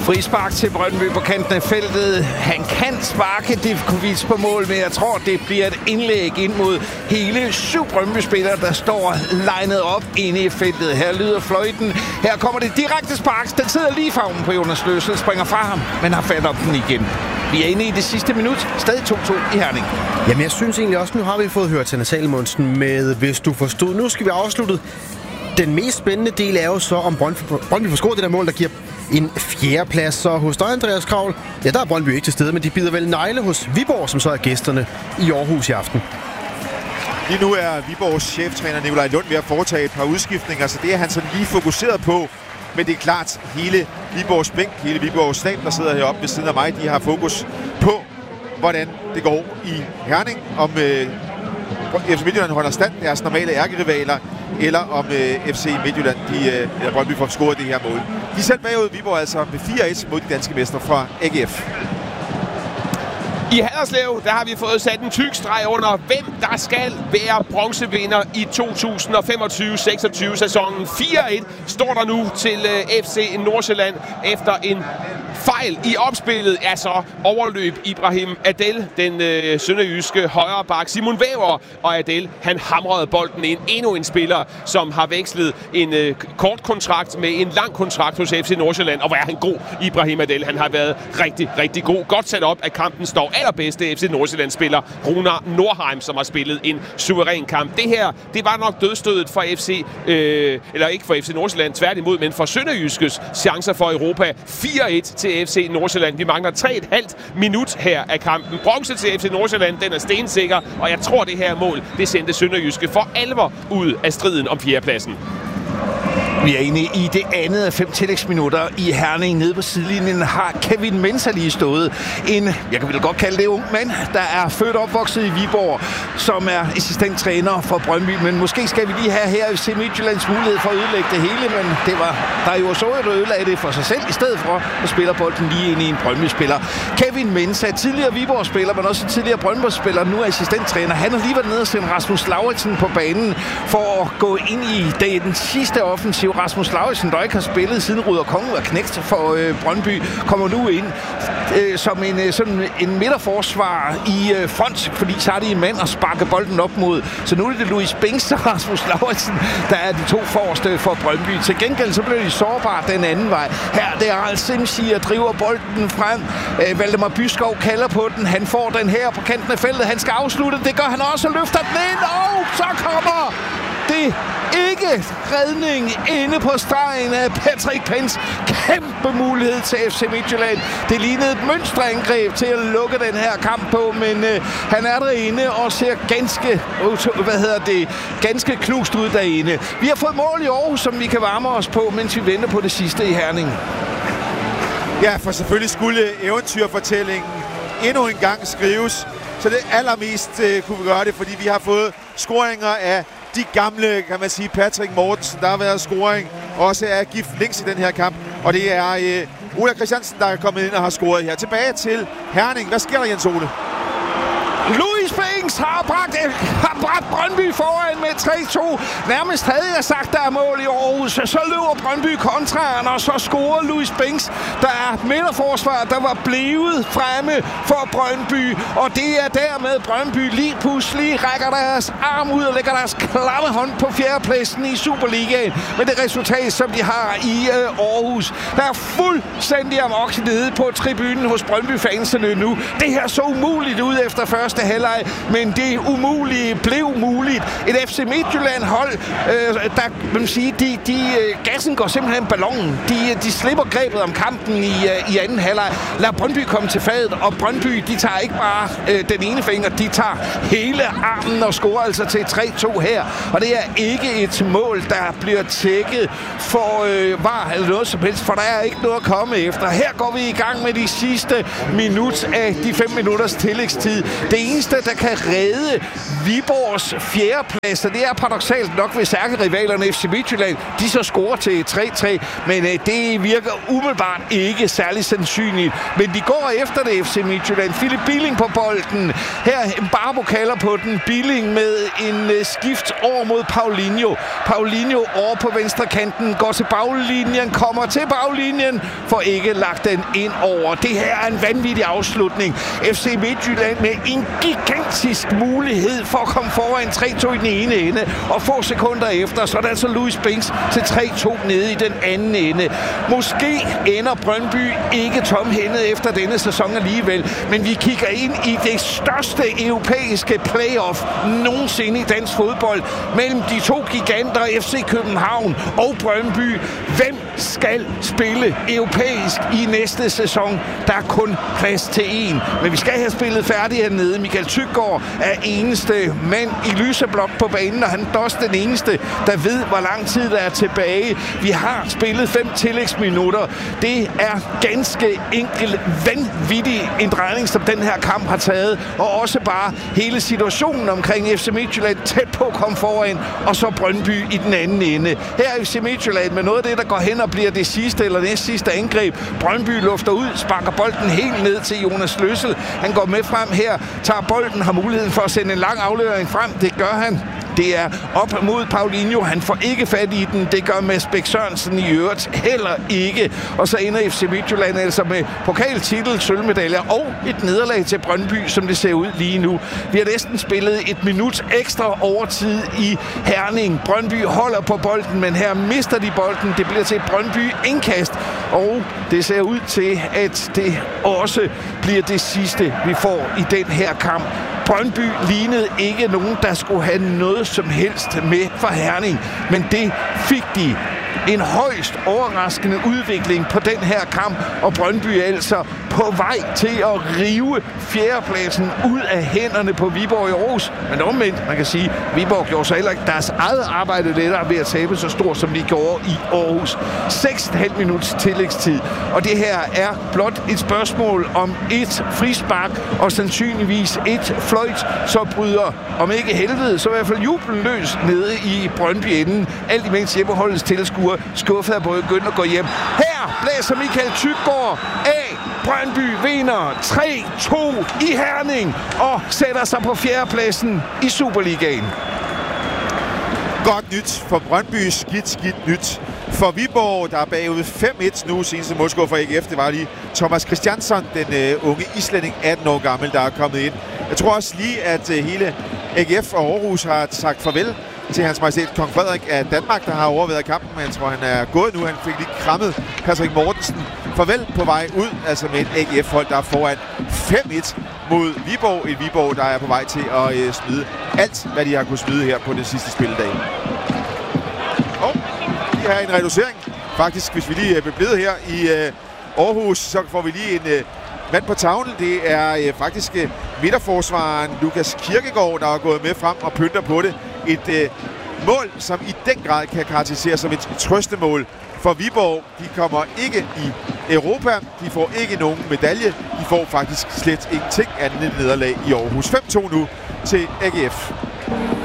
Frispark til Brøndby på kanten af feltet. Han kan sparke Divkovic på mål, men jeg tror, det bliver et indlæg ind mod hele 7 Brøndby-spillere, der står legnet op inde i feltet. Her lyder fløjten. Her kommer det direkte spark. Den sidder lige i favnen på Jonas Løssel, springer fra ham, men har fat op den igen. Vi er inde i det sidste minut. Stadig 2-2 i Herning. Jamen, jeg synes egentlig også, nu har vi fået hørt Tanne Salomonsen med Hvis du forstod. Nu skal vi afslutte. Den mest spændende del er jo så, om Brøndby får scoret det der mål, der giver en 4. plads. Så hos dig, Andreas Kravl, ja, der er Brøndby ikke til stede, men de bider vel negle hos Viborg, som så er gæsterne i Aarhus i aften. Lige nu er Viborgs cheftræner Nikolaj Lund ved at foretage et par udskiftninger, så det er han sådan lige fokuseret på. Men det er klart, hele Viborgs bænk, hele Viborgs stab, der sidder heroppe ved siden af mig, de har fokus på, hvordan det går i Herning. Om FC Midtjylland holder stand, deres normale ærkerivaler, eller om FC Midtjylland, eller Brøndby får scoret det her mål. De er selv bagud Viborg altså med 4-1 mod de danske mestre fra AGF. I Haderslev, der har vi fået sat en tyk streg under, hvem der skal være bronzevinder i 2025-26 sæsonen. 4-1 står der nu til FC Nordsjælland efter en fejl i opspillet. Altså overløb Ibrahim Adel, den sønderjyske højre bak. Simon Væver og Adel, han hamrede bolden ind. Endnu en spiller, som har vekslet en kort kontrakt med en lang kontrakt hos FC Nordsjælland. Og hvor er han god, Ibrahim Adel. Han har været rigtig, rigtig god. Godt sat op, at kampen står allerbedste FC Nordsjælland-spiller Runar Nordheim, som har spillet en suveræn kamp. Det her, det var nok dødstødet for FC, eller ikke for FC Nordsjælland, tværtimod, men for Sønderjyskes chancer for Europa. 4-1 til FC Nordsjælland. Vi mangler 3,5 minut her af kampen. Bronze til FC Nordsjælland, den er stensikker, og jeg tror, det her mål, det sendte Sønderjyske for alvor ud af striden om 4. pladsen. Vi er inde i det andet af 5 tillægsminutter i Herning. Nede på sidelinjen har Kevin Mensah lige stået. Jeg kan vel godt kalde det ung mand, der er født og opvokset i Viborg, som er assistenttræner for Brøndby. Men måske skal vi lige have her FC Midtjyllands mulighed for at ødelægge det hele, men det var der jo så et ødelagde det for sig selv, i stedet for at spille bolden lige ind i en Brøndby-spiller. Kevin Mensah, tidligere Viborg-spiller, men også tidligere Brøndby-spiller, nu er assistenttræner. Han har lige været nede og sendt Rasmus Lauritsen på banen for at gå ind i den sidste offensiv. Rasmus Lauritsen, der ikke har spillet siden Ruder Kongen var knægt for Brøndby, kommer nu ind som en midterforsvar i front, fordi så er de en mand at sparke bolden op mod. Så nu er det Louis Bings og Rasmus Lauritsen, der er de 2 forreste for Brøndby. Til gengæld så bliver de sårbare den anden vej. Her det er Al-Simsi, der driver bolden frem. Valdemar Byskov kalder på den. Han får den her på kanten af feltet. Han skal afslutte. Det gør han også og løfter den ind. Og så kommer det ikke redning inde på stregen af Patrick Pence. Kæmpe mulighed til FC Midtjylland. Det lignede et mønsterangreb til at lukke den her kamp på, men han er derinde og ser ganske knust ud derinde. Vi har fået mål i Aarhus, som vi kan varme os på, mens vi venter på det sidste i Herning. Ja, for selvfølgelig skulle eventyrfortællingen endnu en gang skrives. Så det allermest kunne vi gøre det, fordi vi har fået scoringer af de gamle, kan man sige, Patrick Mortensen. Der har været scoring også af Gift Links i den her kamp. Og det er Ola Christiansen, der er kommet ind og har scoret her. Tilbage til Herning. Hvad sker der, Jens Ole? Louis Bings har bragt Brøndby foran med 3-2. Nærmest havde jeg sagt, der er mål i Aarhus. Så løber Brøndby kontraren, og så scorer Louis Bings. Der er midterforsvar, der var blevet fremme for Brøndby. Og det er dermed Brøndby lige pludselig rækker deres arm ud og lægger deres klamme hånd på 4. pladsen i Superligaen. Med det resultat, som de har i Aarhus. Der er fuldstændig amok nede på tribunen hos Brøndby-fansene nu. Det her så umuligt ud efter første halvleg, men det umulige blev muligt. Et FC Midtjylland-hold, der man sige, gassen går simpelthen ballonen. De slipper grebet om kampen i anden halvleg. Lad Brøndby komme til fadet, og Brøndby, de tager ikke bare den ene finger, de tager hele armen og scorer altså til 3-2 her. Og det er ikke et mål, der bliver tjekket for var eller noget som helst, for der er ikke noget at komme efter. Her går vi i gang med de sidste minut af de 5 minutters tillægstid. Det eneste, der kan redde Viborgs fjerdeplads, og det er paradoksalt nok ved ærkerivalerne FC Midtjylland. De så scorer til 3-3, men det virker umiddelbart ikke særlig sandsynligt. Men de går efter det, FC Midtjylland. Philip Billing på bolden. Her Barbo kalder på den. Billing med en skift over mod Paulinho. Paulinho over på venstre kanten, går til baglinjen, kommer til baglinjen, får ikke lagt den ind over. Det her er en vanvittig afslutning. FC Midtjylland med en gigantisk mulighed for at komme foran 3-2 i den ene ende, og få sekunder efter, så er det altså Louis Binks til 3-2 nede i den anden ende. Måske ender Brøndby ikke tomhændet efter denne sæson alligevel, men vi kigger ind i det største europæiske playoff nogensinde i dansk fodbold mellem de to giganter FC København og Brøndby. Hvem skal spille europæisk i næste sæson? Der er kun plads til en, men vi skal have spillet færdigt hernede. Michael Tyggaard er eneste mand i lyseblok på banen, og han er også den eneste, der ved, hvor lang tid der er tilbage. Vi har spillet 5 tillægsminutter. Det er ganske enkelt vanvittig en drejning, som den her kamp har taget, og også bare hele situationen omkring FC Midtjylland tæt på at komme foran, og så Brøndby i den anden ende. Her er FC Midtjylland med noget af det, der går hen og bliver det sidste eller næst sidste angreb. Brøndby lufter ud, sparker bolden helt ned til Jonas Løssel. Han går med frem her, tager bolden, har muligheden for at sende en lang aflevering frem. Det gør han. Det er op mod Paulinho. Han får ikke fat i den. Det gør Mads Bæk Sørensen i øvrigt heller ikke. Og så ender FC Midtjylland altså med pokaltitel, sølvmedaljer og et nederlag til Brøndby, som det ser ud lige nu. Vi har næsten spillet 1 minut ekstra overtid i Herning. Brøndby holder på bolden, men her mister de bolden. Det bliver til et Brøndby indkast, og det ser ud til, at det også bliver det sidste, vi får i den her kamp. Brøndby lignede ikke nogen, der skulle have noget som helst med for Herning, men det fik de. En højst overraskende udvikling på den her kamp, og Brøndby er altså på vej til at rive fjerdepladsen ud af hænderne på Viborg i Aarhus. Men omvendt, man kan sige, at Viborg gjorde så heller ikke deres eget arbejde lettere ved at tabe så stort, som de gjorde i Aarhus. 6,5 minuts tillægstid, og det her er blot et spørgsmål om et frispark, og sandsynligvis et fløjt, så bryder, om ikke helvede, så i hvert fald jublen løs nede i Brøndby-enden. Alt imens hjemmeholdets tilskuere skuffet af både Gøn og går hjem. Her blæser Michael Tyggaard af. Brøndby vinder 3-2 i Herning og sætter sig på fjerdepladsen i Superligaen. Godt nyt for Brøndby, skidt nyt for Viborg, der er bagud 5-1 nu. Seneste målscorer for AGF, det var lige Thomas Christiansson, den unge islænding, 18 år gammel, der er kommet ind. Jeg tror også lige, at hele AGF og Aarhus har sagt farvel til Hans Majestæt Kong Frederik af Danmark, der har overværet kampen, men jeg tror, han er gået nu. Han fik lige krammet Patrick Mortensen. Farvel på vej ud, altså med et AGF-hold, der er foran 5-1 mod Viborg. Et Viborg, der er på vej til at smide alt, hvad de har kunnet smide her på den sidste spilledag. Og vi har en reducering. Faktisk, hvis vi lige bliver blevet her i Aarhus, så får vi lige en mand på tavlen. Det er faktisk midterforsvaren Lukas Kirkegaard, der er gået med frem og pynter på det. Et mål, som i den grad kan karakteriseres som et trøstemål for Viborg. De kommer ikke i Europa. De får ikke nogen medalje. De får faktisk slet ingenting andet end nederlag i Aarhus. 5-2 nu til AGF.